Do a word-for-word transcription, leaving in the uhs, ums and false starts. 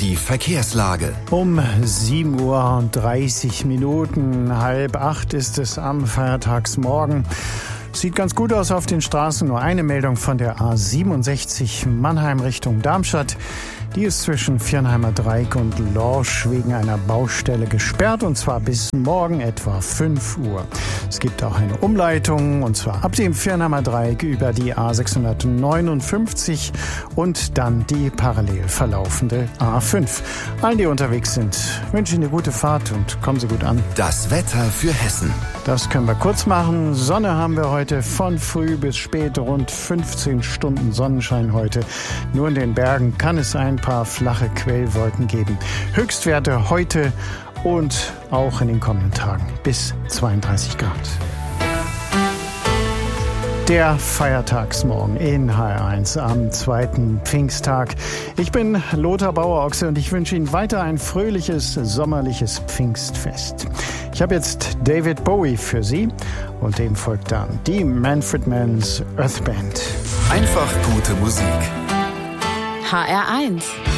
Die Verkehrslage. Um sieben Uhr und dreißig Minuten, halb acht ist es am Feiertagsmorgen. Sieht ganz gut aus auf den Straßen. Nur eine Meldung von der A siebenundsechzig Mannheim Richtung Darmstadt. Die ist zwischen Viernheimer Dreieck und Lorsch wegen einer Baustelle gesperrt, und zwar bis morgen etwa fünf Uhr. Es gibt auch eine Umleitung, und zwar ab dem Viernheimer Dreieck über die A sechshundertneunundfünfzig und dann die parallel verlaufende A fünf. Allen, die unterwegs sind, wünsche ich eine gute Fahrt und kommen Sie gut an. Das Wetter für Hessen. Das können wir kurz machen. Sonne haben wir heute von früh bis spät, rund fünfzehn Stunden Sonnenschein heute. Nur in den Bergen kann es ein paar flache Quellwolken geben. Höchstwerte heute und auch in den kommenden Tagen bis zweiunddreißig Grad. Der Feiertagsmorgen in H R eins am zweiten Pfingsttag. Ich bin Lothar Bauer-Ochse und ich wünsche Ihnen weiter ein fröhliches, sommerliches Pfingstfest. Ich habe jetzt David Bowie für Sie und dem folgt dann die Manfred Mann's Earth Band. Einfach gute Musik. H R eins